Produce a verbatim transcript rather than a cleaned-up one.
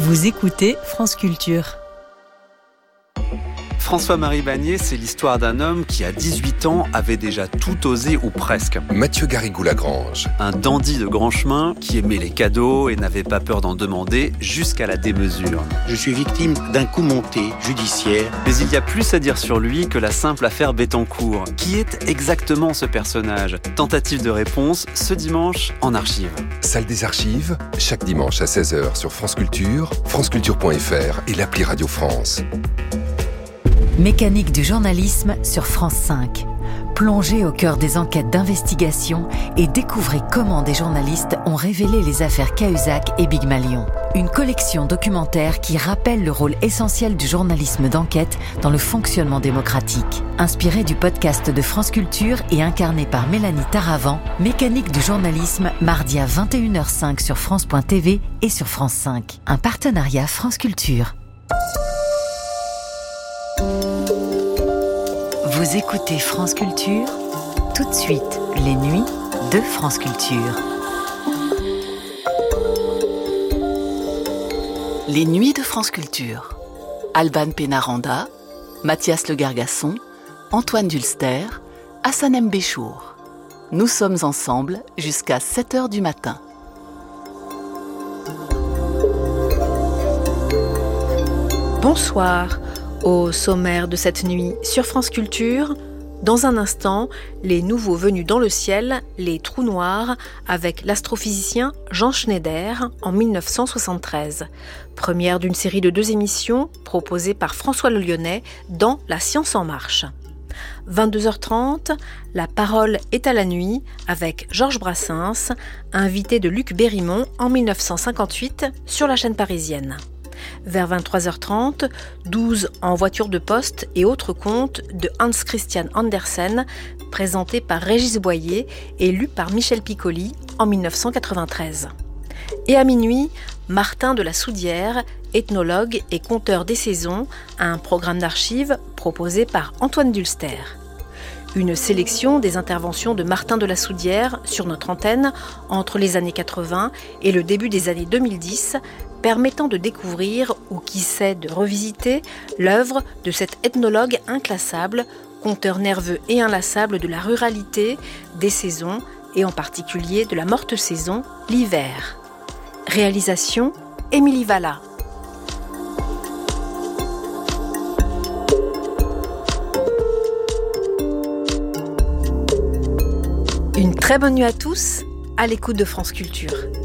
Vous écoutez France Culture. François-Marie Bagné, c'est l'histoire d'un homme qui, à dix-huit ans, avait déjà tout osé ou presque. Mathieu Garrigou-Lagrange. Un dandy de grand chemin qui aimait les cadeaux et n'avait pas peur d'en demander jusqu'à la démesure. Je suis victime d'un coup monté judiciaire. Mais il y a plus à dire sur lui que la simple affaire Bettencourt. Qui est exactement ce personnage ? Tentative de réponse ce dimanche en archive. Salle des archives, chaque dimanche à seize heures sur France Culture, franceculture point f r et l'appli Radio France. Mécanique du journalisme sur France cinq. Plongez au cœur des enquêtes d'investigation et découvrez comment des journalistes ont révélé les affaires Cahuzac et Big Malion. Une collection documentaire qui rappelle le rôle essentiel du journalisme d'enquête dans le fonctionnement démocratique. Inspiré du podcast de France Culture et incarné par Mélanie Taravant, Mécanique du journalisme, mardi à vingt et une heures cinq sur France point t v et sur France cinq. Un partenariat France Culture. Vous écoutez France Culture, tout de suite, les nuits de France Culture. Les nuits de France Culture. Alban Pénaranda, Mathias Le Gargasson, Antoine Dulster, Hassan M. Béchour. Nous sommes ensemble jusqu'à sept heures du matin. Bonsoir. Au sommaire de cette nuit sur France Culture, dans un instant, les nouveaux venus dans le ciel, les trous noirs, avec l'astrophysicien Jean Schneider en dix-neuf cent soixante-treize. Première d'une série de deux émissions proposées par François Le Lyonnais dans La Science en marche. vingt-deux heures trente, La parole est à la nuit avec Georges Brassens, invité de Luc Bérimont en dix-neuf cent cinquante-huit sur la chaîne parisienne. Vers vingt-trois heures trente, douze en voiture de poste et autres contes de Hans Christian Andersen, présentés par Régis Boyer et lus par Michel Piccoli en dix-neuf cent quatre-vingt-treize. Et à minuit, Martin de la Soudière, ethnologue et conteur des saisons, un programme d'archives proposé par Antoine Dulster. Une sélection des interventions de Martin de la Soudière sur notre antenne entre les années quatre-vingts et le début des années deux mille dix, permettant de découvrir, ou qui sait de revisiter, l'œuvre de cet ethnologue inclassable, conteur nerveux et inlassable de la ruralité, des saisons, et en particulier de la morte saison, l'hiver. Réalisation, Émilie Valla. Une très bonne nuit à tous, à l'écoute de France Culture.